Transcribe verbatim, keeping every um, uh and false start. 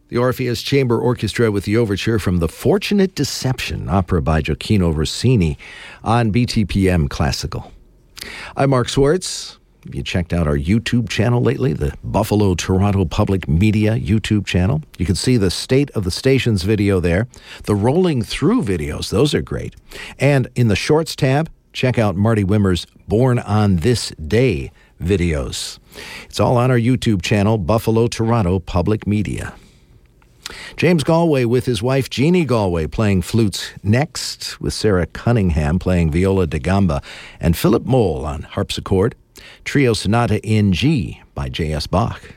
The Orpheus Chamber Orchestra with the overture from The Fortunate Deception, opera by Gioacchino Rossini on B T P M Classical. I'm Mark Swartz. Have you checked out our YouTube channel lately, the Buffalo Toronto Public Media YouTube channel? You can see the State of the Stations video there. The Rolling Through videos, those are great. And in the Shorts tab, check out Marty Wimmer's Born on This Day videos. It's all on our YouTube channel, Buffalo Toronto Public Media. James Galway with his wife Jeannie Galway playing flutes next, with Sarah Cunningham playing viola da gamba, and Philip Moll on harpsichord. Trio Sonata in G by J S Bach.